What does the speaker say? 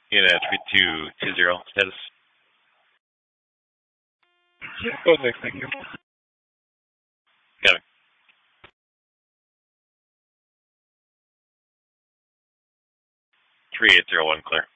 Unit 3220 status. Go next, thank you. Got it. 3801 clear.